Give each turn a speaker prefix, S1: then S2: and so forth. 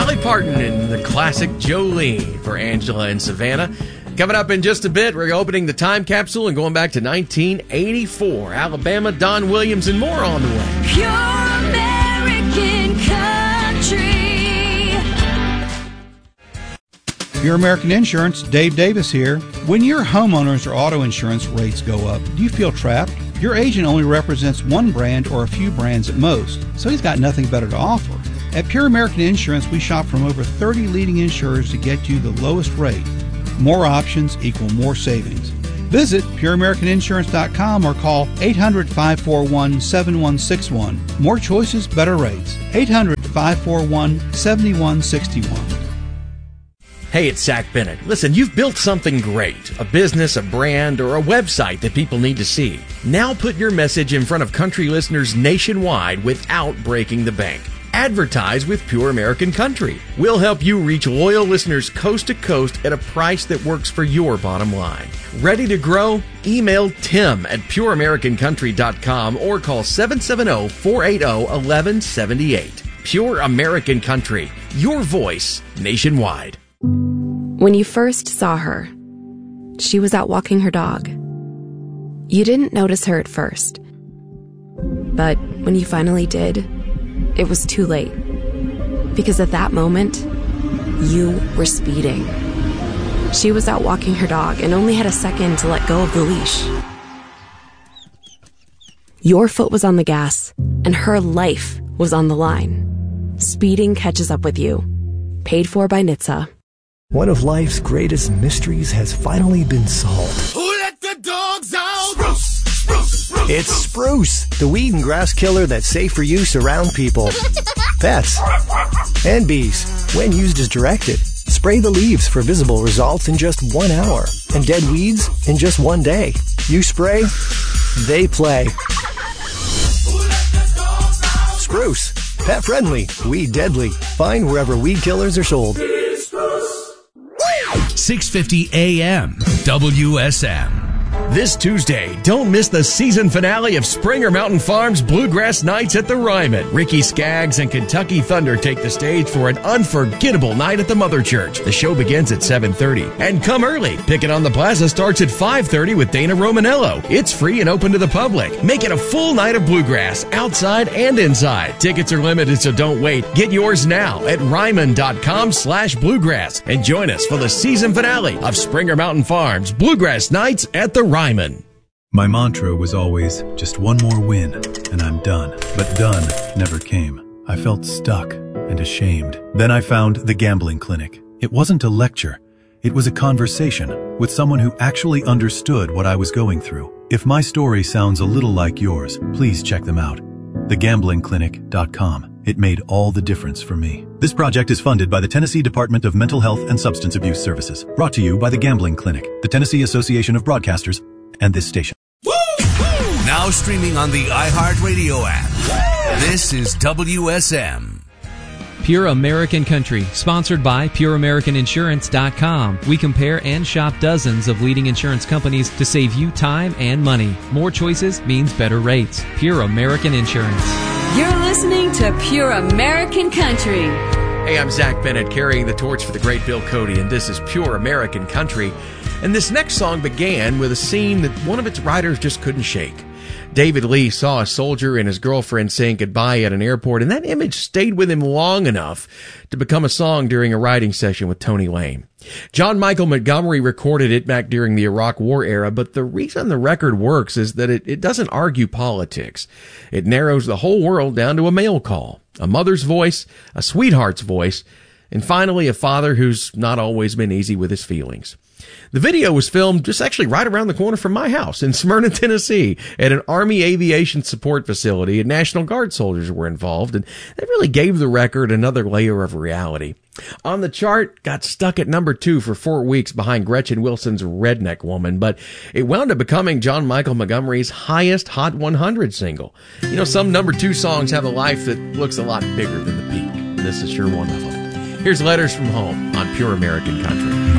S1: Dolly Parton and the classic Jolene for Angela and Savannah. Coming up in just a bit, we're opening the time capsule and going back to 1984. Alabama, Don Williams, and more on the way.
S2: Pure American country.
S3: Pure American Insurance, Dave Davis here. When your homeowners or auto insurance rates go up, do you feel trapped? Your agent only represents one brand or a few brands at most, so he's got nothing better to offer. At Pure American Insurance, we shop from over 30 leading insurers to get you the lowest rate. More options equal more savings. Visit pureamericaninsurance.com or call 800-541-7161. More choices, better rates. 800-541-7161.
S1: Hey, it's Zach Bennett. Listen, you've built something great. A business, a brand, or a website that people need to see. Now put your message in front of country listeners nationwide without breaking the bank. Advertise with Pure American Country. We'll help you reach loyal listeners coast to coast at a price that works for your bottom line. Ready to grow? Email Tim at pureamericancountry.com or call 770-480-1178. Pure American Country. Your voice nationwide.
S4: When you first saw her, she was out walking her dog. You didn't notice her at first. But when you finally did, it was too late. Because at that moment, you were speeding. She was out walking her dog and only had a second to let go of the leash. Your foot was on the gas, and her life was on the line. Speeding catches up with you. Paid for by NHTSA.
S5: One of life's greatest mysteries has finally been solved.
S6: Who let the dogs out? Spruce, spruce, spruce.
S5: It's Spruce, the weed and grass killer that's safe for use around people, pets, and bees. When used as directed, spray the leaves for visible results in just 1 hour, and dead weeds in just 1 day. You spray, they play. Spruce, pet friendly, weed deadly. Find wherever weed killers are sold.
S7: 650 AM, WSM.
S1: This Tuesday, don't miss the season finale of Springer Mountain Farms Bluegrass Nights at the Ryman. Ricky Skaggs and Kentucky Thunder take the stage for an unforgettable night at the Mother Church. The show begins at 7:30. And come early. Pickin' on the Plaza starts at 5:30 with Dana Romanello. It's free and open to the public. Make it a full night of bluegrass, outside and inside. Tickets are limited, so don't wait. Get yours now at ryman.com/bluegrass and join us for the season finale of Springer Mountain Farms Bluegrass Nights at the Ryman.
S8: My mantra was always, just one more win, and I'm done. But done never came. I felt stuck and ashamed. Then I found the Gambling Clinic. It wasn't a lecture. It was a conversation with someone who actually understood what I was going through. If my story sounds a little like yours, please check them out. TheGamblingClinic.com. It made all the difference for me. This project is funded by the Tennessee Department of Mental Health and Substance Abuse Services. Brought to you by the Gambling Clinic, the Tennessee Association of Broadcasters, and this station.
S7: Now streaming on the iHeartRadio app. This is WSM.
S9: Pure American Country, sponsored by PureAmericanInsurance.com. We compare and shop dozens of leading insurance companies to save you time and money. More choices means better rates. Pure American Insurance.
S2: You're listening to Pure American Country.
S1: Hey, I'm Zach Bennett, carrying the torch for the great Bill Cody, and this is Pure American Country. And this next song began with a scene that one of its writers just couldn't shake. David Lee saw a soldier and his girlfriend saying goodbye at an airport, and that image stayed with him long enough to become a song during a writing session with Tony Lane. John Michael Montgomery recorded it back during the Iraq War era, but the reason the record works is that it doesn't argue politics. It narrows the whole world down to a mail call, a mother's voice, a sweetheart's voice, and finally a father who's not always been easy with his feelings. The video was filmed just actually right around the corner from my house in Smyrna, Tennessee, at an Army Aviation Support Facility, and National Guard soldiers were involved, and that really gave the record another layer of reality. On the chart, got stuck at number 2 for 4 weeks behind Gretchen Wilson's Redneck Woman, but it wound up becoming John Michael Montgomery's highest Hot 100 single. You know, some number 2 songs have a life that looks a lot bigger than the peak. This is sure one of them. Here's Letters from Home on Pure American Country.